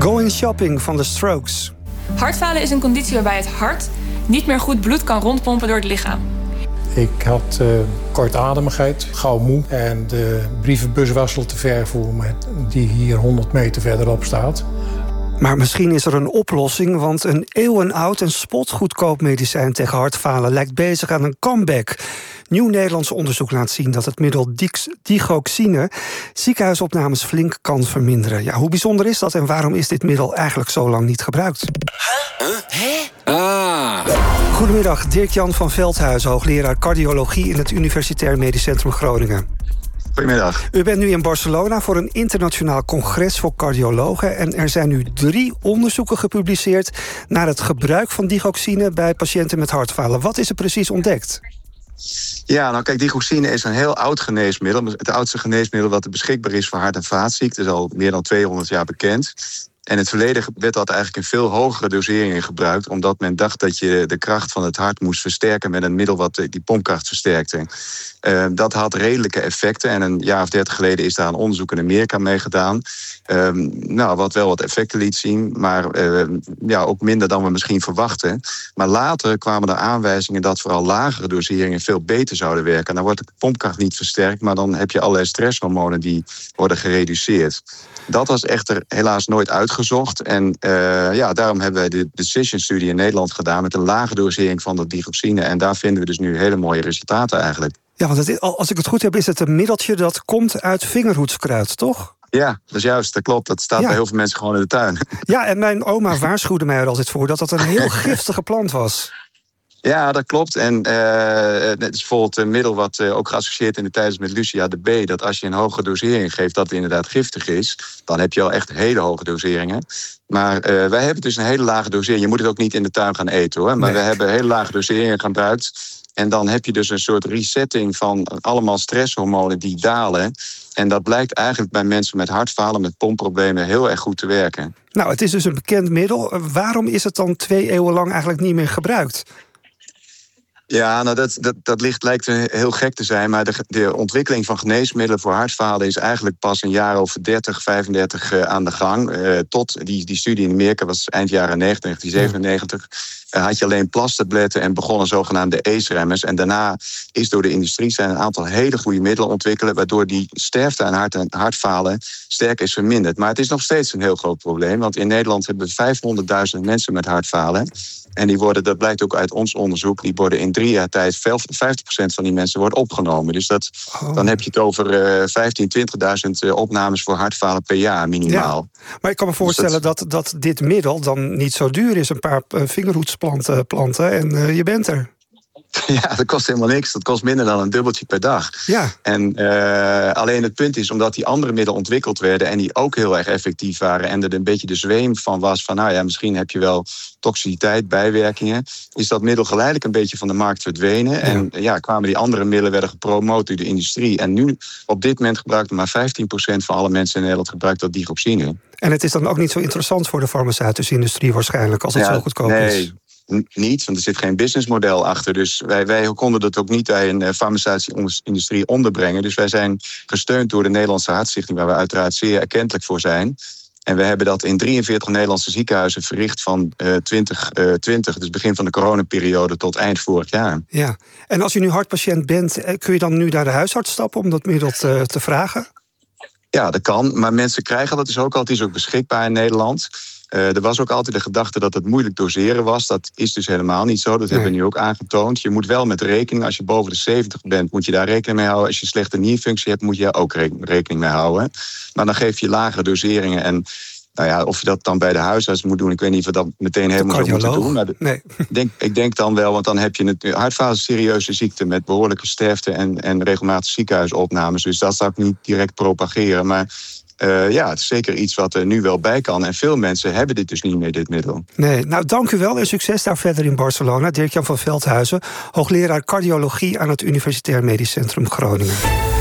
Going Shopping van The Strokes. Hartfalen is een conditie waarbij het hart niet meer goed bloed kan rondpompen door het lichaam. Ik had kortademigheid, gauw moe en de brievenbus was al te ver voor me, die hier 100 meter verderop staat. Maar misschien is er een oplossing, want een eeuwenoud en spotgoedkoop medicijn tegen hartfalen lijkt bezig aan een comeback. Nieuw Nederlands onderzoek laat zien dat het middel digoxine ziekenhuisopnames flink kan verminderen. Ja, hoe bijzonder is dat en waarom is dit middel eigenlijk zo lang niet gebruikt? Goedemiddag, Dirk-Jan van Veldhuizen, hoogleraar cardiologie in het Universitair Medisch Centrum Groningen. Goedemiddag. U bent nu in Barcelona voor een internationaal congres voor cardiologen. En er zijn nu 3 onderzoeken gepubliceerd naar het gebruik van digoxine bij patiënten met hartfalen. Wat is er precies ontdekt? Ja, nou kijk, digoxine is een heel oud geneesmiddel. Het oudste geneesmiddel dat er beschikbaar is voor hart- en vaatziekten. Is al meer dan 200 jaar bekend. En in het verleden werd dat eigenlijk in veel hogere doseringen gebruikt, omdat men dacht dat je de kracht van het hart moest versterken met een middel wat die pompkracht versterkte. Dat had redelijke effecten en een jaar of 30 geleden is daar een onderzoek in Amerika mee gedaan. Wat wel wat effecten liet zien, maar ook minder dan we misschien verwachten. Maar later kwamen er aanwijzingen dat vooral lagere doseringen veel beter zouden werken. Dan wordt de pompkracht niet versterkt, maar dan heb je allerlei stresshormonen die worden gereduceerd. Dat was echter helaas nooit uitgezocht. En daarom hebben wij de Decision-studie in Nederland gedaan met een lage dosering van de digoxine. En daar vinden we dus nu hele mooie resultaten eigenlijk. Ja, want als ik het goed heb, is het een middeltje dat komt uit vingerhoedskruid, toch? Ja, dat is juist, dat klopt. Dat staat bij heel veel mensen gewoon in de tuin. Ja, en mijn oma waarschuwde mij er altijd voor dat een heel giftige plant was. Ja, dat klopt. En het is bijvoorbeeld een middel wat ook geassocieerd in de tijd is met Lucia de B. Dat als je een hoge dosering geeft dat het inderdaad giftig is, dan heb je al echt hele hoge doseringen. Maar wij hebben dus een hele lage dosering. Je moet het ook niet in de tuin gaan eten hoor. Maar we hebben hele lage doseringen gebruikt. En dan heb je dus een soort resetting van allemaal stresshormonen die dalen. En dat blijkt eigenlijk bij mensen met hartfalen, met pompproblemen heel erg goed te werken. Nou, het is dus een bekend middel. Waarom is het dan 2 eeuwen lang eigenlijk niet meer gebruikt? Ja, nou lijkt heel gek te zijn, maar de ontwikkeling van geneesmiddelen voor hartfalen is eigenlijk pas een jaar of 30, 35 aan de gang. Tot die studie in Amerika was eind jaren 90, 1997. Had je alleen plastabletten en begonnen zogenaamde ACE-remmers. En daarna is door de industrie zijn een aantal hele goede middelen ontwikkeld, waardoor die sterfte aan hartfalen sterk is verminderd. Maar het is nog steeds een heel groot probleem, want in Nederland hebben we 500.000 mensen met hartfalen. En die worden, dat blijkt ook uit ons onderzoek, die worden in 3 jaar tijd 50% van die mensen wordt opgenomen. Dus dan heb je het over 15.000, 20.000 opnames voor hartfalen per jaar minimaal. Ja, maar ik kan me voorstellen dat dit middel dan niet zo duur is. Een paar vingerhoedsplanten planten en je bent er. Ja, dat kost helemaal niks. Dat kost minder dan een dubbeltje per dag. Ja. En alleen het punt is, omdat die andere middelen ontwikkeld werden en die ook heel erg effectief waren en er een beetje de zweem van was van misschien heb je wel toxiciteit, bijwerkingen, is dat middel geleidelijk een beetje van de markt verdwenen. Ja. En kwamen die andere middelen, werden gepromoot door de industrie. En nu, op dit moment gebruikt maar 15% van alle mensen in Nederland gebruikt dat digoxine. En het is dan ook niet zo interessant voor de farmaceutische industrie waarschijnlijk, als het zo goedkoop is. Niet, want er zit geen businessmodel achter. Dus wij konden dat ook niet bij een farmaceutische industrie onderbrengen. Dus wij zijn gesteund door de Nederlandse Hartstichting, waar we uiteraard zeer erkentelijk voor zijn. En we hebben dat in 43 Nederlandse ziekenhuizen verricht van 2020, dus begin van de coronaperiode, tot eind vorig jaar. Ja, en als je nu hartpatiënt bent, kun je dan nu naar de huisarts stappen om dat middel te vragen? Ja, dat kan. Maar mensen krijgen dat dus ook altijd. Het is ook beschikbaar in Nederland. Er was ook altijd de gedachte dat het moeilijk doseren was. Dat is dus helemaal niet zo. Dat hebben we nu ook aangetoond. Je moet wel met rekening, als je boven de 70 bent, moet je daar rekening mee houden. Als je slechte nierfunctie hebt, moet je daar ook rekening mee houden. Maar dan geef je lagere doseringen. En of je dat dan bij de huisarts moet doen, ik weet niet of we dat meteen helemaal zo moeten doen. Maar ik denk dan wel, want dan heb je het hartfalen is een serieuze ziekte met behoorlijke sterfte en regelmatig ziekenhuisopnames. Dus dat zou ik niet direct propageren. Maar het is zeker iets wat er nu wel bij kan. En veel mensen hebben dit dus niet meer, dit middel. Nee, nou dank u wel en succes daar verder in Barcelona. Dirk-Jan van Veldhuizen, hoogleraar cardiologie aan het Universitair Medisch Centrum Groningen.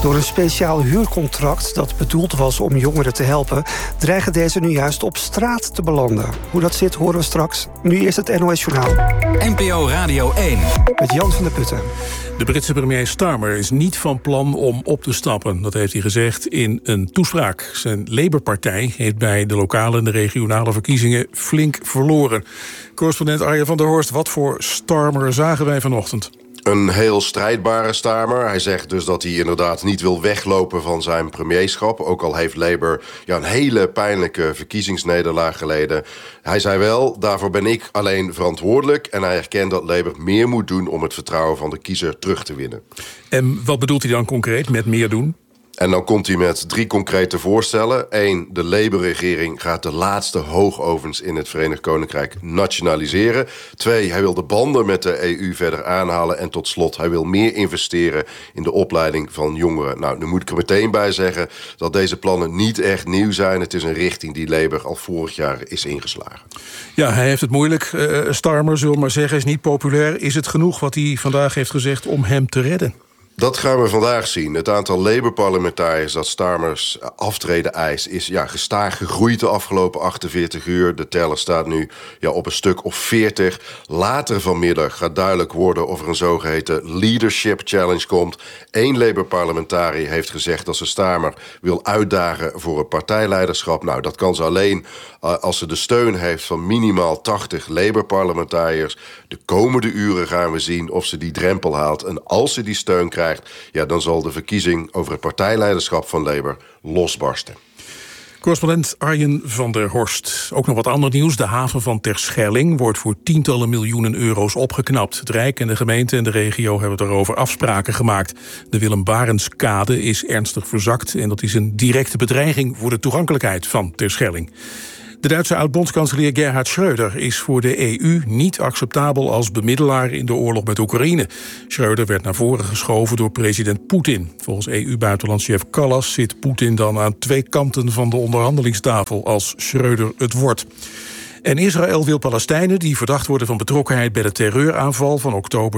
Door een speciaal huurcontract dat bedoeld was om jongeren te helpen, dreigen deze nu juist op straat te belanden. Hoe dat zit, horen we straks. Nu eerst het NOS Journaal. NPO Radio 1. Met Jan van der Putten. De Britse premier Starmer is niet van plan om op te stappen. Dat heeft hij gezegd in een toespraak. Zijn Labour-partij heeft bij de lokale en de regionale verkiezingen flink verloren. Correspondent Arjen van der Horst, wat voor Starmer zagen wij vanochtend? Een heel strijdbare Starmer. Hij zegt dus dat hij inderdaad niet wil weglopen van zijn premierschap. Ook al heeft Labour een hele pijnlijke verkiezingsnederlaag geleden. Hij zei wel, daarvoor ben ik alleen verantwoordelijk. En hij erkent dat Labour meer moet doen om het vertrouwen van de kiezer terug te winnen. En wat bedoelt hij dan concreet met meer doen? En dan komt hij met 3 concrete voorstellen. 1, de Labour-regering gaat de laatste hoogovens in het Verenigd Koninkrijk nationaliseren. 2, hij wil de banden met de EU verder aanhalen. En tot slot, hij wil meer investeren in de opleiding van jongeren. Nou, nu moet ik er meteen bij zeggen dat deze plannen niet echt nieuw zijn. Het is een richting die Labour al vorig jaar is ingeslagen. Ja, hij heeft het moeilijk. Starmer, zullen we maar zeggen, is niet populair. Is het genoeg wat hij vandaag heeft gezegd om hem te redden? Dat gaan we vandaag zien. Het aantal Labour-parlementariërs dat Starmers aftreden eist is gestaag gegroeid de afgelopen 48 uur. De teller staat nu op een stuk of 40. Later vanmiddag gaat duidelijk worden of er een zogeheten leadership challenge komt. 1 Labour-parlementariër heeft gezegd dat ze Starmer wil uitdagen voor het partijleiderschap. Nou, dat kan ze alleen als ze de steun heeft van minimaal 80 Labour-parlementariërs. De komende uren gaan we zien of ze die drempel haalt. En als ze die steun krijgt, dan zal de verkiezing over het partijleiderschap van Labour losbarsten. Correspondent Arjen van der Horst. Ook nog wat ander nieuws. De haven van Terschelling wordt voor tientallen miljoenen euro's opgeknapt. Het Rijk en de gemeente en de regio hebben daarover afspraken gemaakt. De Willem Barentskade is ernstig verzakt en dat is een directe bedreiging voor de toegankelijkheid van Terschelling. De Duitse oud-bondskanselier Gerhard Schröder is voor de EU niet acceptabel als bemiddelaar in de oorlog met Oekraïne. Schröder werd naar voren geschoven door president Poetin. Volgens EU-buitenlandschef Kallas zit Poetin dan aan 2 kanten van de onderhandelingstafel als Schröder het wordt. En Israël wil Palestijnen die verdacht worden van betrokkenheid bij de terreuraanval van oktober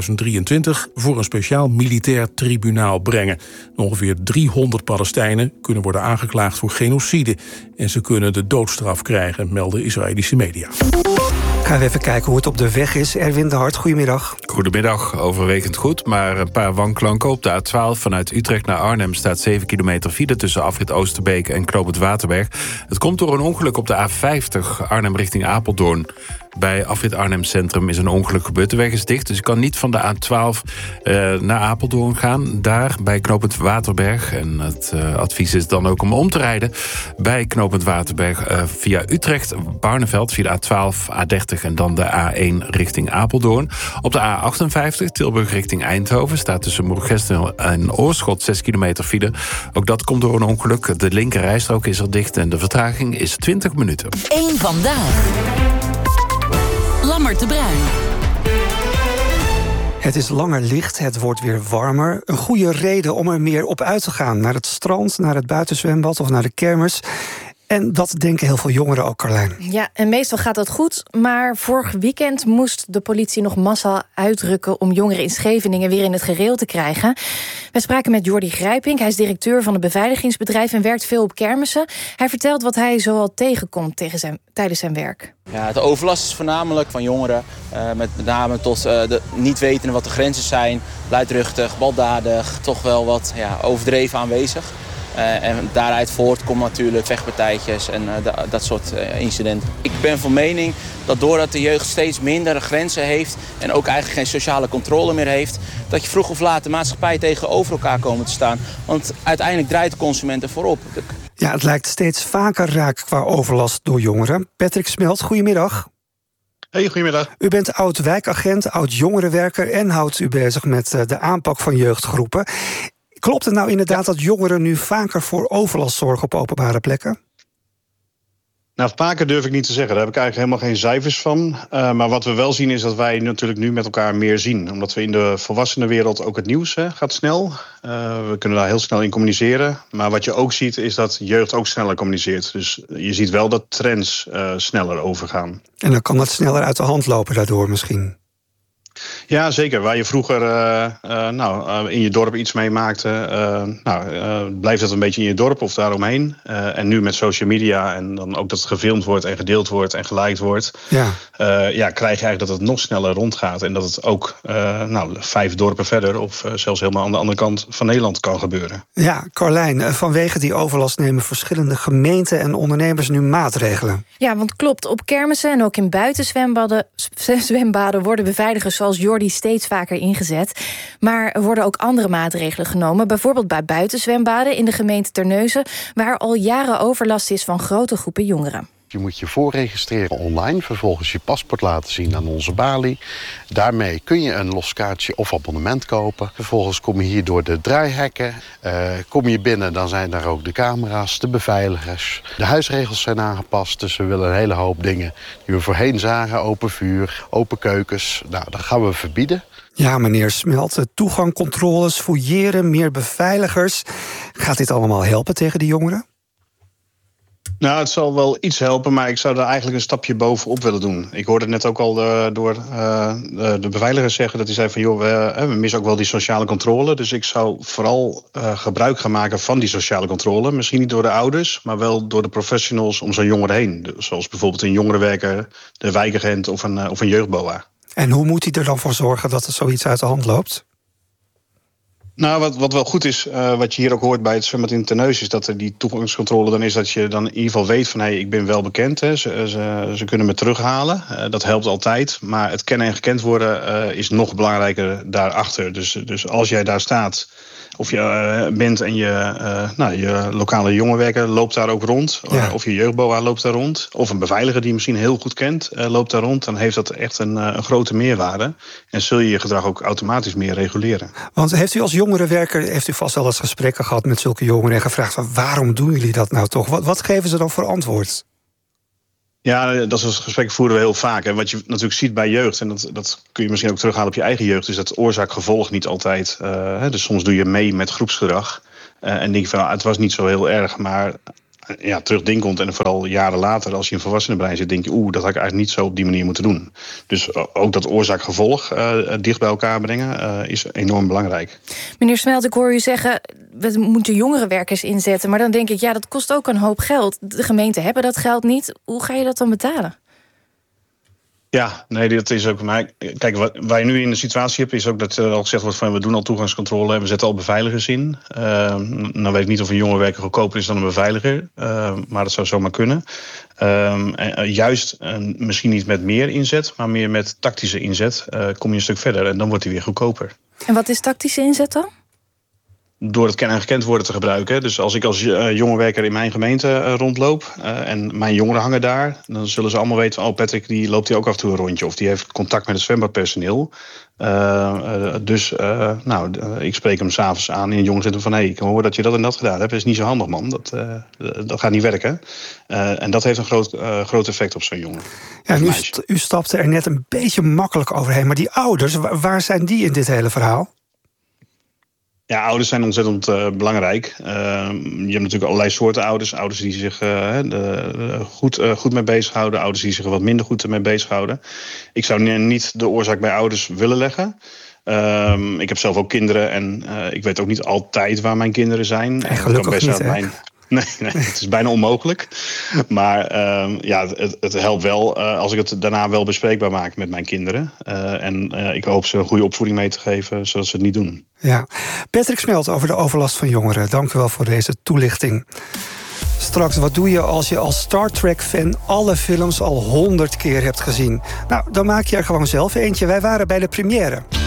2023 voor een speciaal militair tribunaal brengen. Ongeveer 300 Palestijnen kunnen worden aangeklaagd voor genocide en ze kunnen de doodstraf krijgen, melden Israëlische media. Gaan we even kijken hoe het op de weg is. Erwin de Hart, goedemiddag. Goedemiddag, overwegend goed, maar een paar wanklanken. Op de A12 vanuit Utrecht naar Arnhem staat 7 kilometer file tussen afrit Oosterbeek en Knoop Waterberg. Het komt door een ongeluk op de A50 Arnhem richting Apeldoorn. Bij afrit Arnhem Centrum is een ongeluk gebeurd. De weg is dicht, dus je kan niet van de A12 naar Apeldoorn gaan. Daar bij Knooppunt Waterberg. En het advies is dan ook om te rijden bij Knooppunt Waterberg via Utrecht, Barneveld, via de A12, A30 en dan de A1 richting Apeldoorn. Op de A58 Tilburg richting Eindhoven staat tussen Moergestel en Oorschot 6 kilometer file. Ook dat komt door een ongeluk. De linker rijstrook is er dicht en de vertraging is 20 minuten. 1 vandaag. Lammert de Bruin. Het is langer licht, het wordt weer warmer. Een goede reden om er meer op uit te gaan. Naar het strand, naar het buitenzwembad of naar de kermis. En dat denken heel veel jongeren ook, Carlijn. Ja, en meestal gaat dat goed. Maar vorig weekend moest de politie nog massaal uitrukken om jongeren in Scheveningen weer in het gereel te krijgen. Wij spraken met Jordi Grijpink. Hij is directeur van een beveiligingsbedrijf en werkt veel op kermissen. Hij vertelt wat hij zoal tegenkomt tijdens zijn werk. Ja, de overlast is voornamelijk van jongeren. Met name tot niet weten wat de grenzen zijn. Luidruchtig, baldadig, toch wel wat overdreven aanwezig. En daaruit voortkomt natuurlijk vechtpartijtjes en dat soort incidenten. Ik ben van mening dat doordat de jeugd steeds minder grenzen heeft en ook eigenlijk geen sociale controle meer heeft, dat je vroeg of laat de maatschappij tegenover elkaar komen te staan. Want uiteindelijk draait de consument ervoor op. Ja, het lijkt steeds vaker raak qua overlast door jongeren. Patrick Smelt, goedemiddag. Hey, goedemiddag. U bent oud-wijkagent, oud-jongerenwerker en houdt u bezig met de aanpak van jeugdgroepen. Klopt het nou inderdaad dat jongeren nu vaker voor overlast zorgen op openbare plekken? Nou, vaker durf ik niet te zeggen. Daar heb ik eigenlijk helemaal geen cijfers van. Maar wat we wel zien is dat wij natuurlijk nu met elkaar meer zien. Omdat we in de volwassenenwereld ook het nieuws gaat snel. We kunnen daar heel snel in communiceren. Maar wat je ook ziet is dat jeugd ook sneller communiceert. Dus je ziet wel dat trends sneller overgaan. En dan kan dat sneller uit de hand lopen daardoor misschien? Ja, zeker. Waar je vroeger in je dorp iets meemaakte, blijft dat een beetje in je dorp of daaromheen. En nu met social media en dan ook dat het gefilmd wordt en gedeeld wordt en geliked wordt, krijg je eigenlijk dat het nog sneller rondgaat. En dat het ook 5 dorpen verder of zelfs helemaal aan de andere kant van Nederland kan gebeuren. Ja, Carlijn, vanwege die overlast nemen verschillende gemeenten en ondernemers nu maatregelen. Ja, want klopt, op kermissen en ook in buitenzwembaden worden beveiligers zoals Jordi steeds vaker ingezet. Maar er worden ook andere maatregelen genomen. Bijvoorbeeld bij buitenzwembaden in de gemeente Terneuzen, waar al jaren overlast is van grote groepen jongeren. Je moet je voorregistreren online, vervolgens je paspoort laten zien aan onze balie. Daarmee kun je een los kaartje of abonnement kopen. Vervolgens kom je hier door de draaihekken. Kom je binnen, dan zijn daar ook de camera's, de beveiligers. De huisregels zijn aangepast, dus we willen een hele hoop dingen die we voorheen zagen. Open vuur, open keukens, dat gaan we verbieden. Ja, meneer Smelt, toegangcontroles, fouilleren, meer beveiligers. Gaat dit allemaal helpen tegen de jongeren? Nou, het zal wel iets helpen, maar ik zou er eigenlijk een stapje bovenop willen doen. Ik hoorde het net ook al door de beveiligers zeggen dat hij zei van joh, we missen ook wel die sociale controle. Dus ik zou vooral gebruik gaan maken van die sociale controle. Misschien niet door de ouders, maar wel door de professionals om zo'n jongere heen. Zoals bijvoorbeeld een jongerenwerker, de wijkagent of een jeugdboa. En hoe moet hij er dan voor zorgen dat er zoiets uit de hand loopt? Nou, wat wel goed is, wat je hier ook hoort bij het zwembad in Terneuzen, is dat er die toegangscontrole dan is dat je dan in ieder geval weet van ik ben wel bekend. Hè, ze kunnen me terughalen. Dat helpt altijd. Maar het kennen en gekend worden is nog belangrijker daarachter. Dus als jij daar staat, of je bent en je lokale jongerenwerker loopt daar ook rond. Ja. Of je jeugdboa loopt daar rond. Of een beveiliger die je misschien heel goed kent loopt daar rond. Dan heeft dat echt een grote meerwaarde. En zul je je gedrag ook automatisch meer reguleren. Want heeft u als jongerenwerker vast wel eens gesprekken gehad met zulke jongeren en gevraagd van waarom doen jullie dat nou toch? Wat geven ze dan voor antwoord? Ja, dat soort gesprekken voeren we heel vaak. En wat je natuurlijk ziet bij jeugd, en dat kun je misschien ook terughalen op je eigen jeugd, is dat oorzaak-gevolg niet altijd. Dus soms doe je mee met groepsgedrag. En denk je van, het was niet zo heel erg, maar terugdenkend en vooral jaren later, als je in volwassenenbrein zit, denk je, dat had ik eigenlijk niet zo op die manier moeten doen. Dus ook dat oorzaak-gevolg dicht bij elkaar brengen is enorm belangrijk. Meneer Smelt, ik hoor u zeggen, we moeten jongerenwerkers inzetten. Maar dan denk ik, dat kost ook een hoop geld. De gemeenten hebben dat geld niet. Hoe ga je dat dan betalen? Ja, nee, dat is ook. Maar kijk, waar je nu in de situatie hebt, is ook dat al gezegd wordt van we doen al toegangscontrole en we zetten al beveiligers in. Nou weet ik niet of een jongerenwerker goedkoper is dan een beveiliger, maar dat zou zomaar kunnen. Juist misschien niet met meer inzet, maar meer met tactische inzet kom je een stuk verder en dan wordt hij weer goedkoper. En wat is tactische inzet dan? Door het kennen en gekend worden te gebruiken. Dus als ik als jongerenwerker in mijn gemeente rondloop en mijn jongeren hangen daar, dan zullen ze allemaal weten van Patrick die loopt hier ook af en toe een rondje of die heeft contact met het zwembadpersoneel. Ik spreek hem 's avonds aan in een jongenzentrum van ik hoor dat je dat en dat gedaan hebt. Dat is niet zo handig, man. Dat gaat niet werken. En dat heeft een groot effect op zo'n jongen. Ja, u stapte er net een beetje makkelijk overheen. Maar die ouders, waar zijn die in dit hele verhaal? Ja, ouders zijn ontzettend belangrijk. Je hebt natuurlijk allerlei soorten ouders. Ouders die zich goed mee bezighouden. Ouders die zich wat minder goed mee bezighouden. Ik zou niet de oorzaak bij ouders willen leggen. Ik heb zelf ook kinderen en ik weet ook niet altijd waar mijn kinderen zijn. En gelukkig niet, hè? Nee, het is bijna onmogelijk. Maar het helpt wel als ik het daarna wel bespreekbaar maak met mijn kinderen. Ik hoop ze een goede opvoeding mee te geven, zodat ze het niet doen. Ja, Patrick Smelt over de overlast van jongeren. Dank u wel voor deze toelichting. Straks, wat doe je als je als Star Trek-fan alle films al 100 keer hebt gezien? Nou, dan maak je er gewoon zelf eentje. Wij waren bij de première.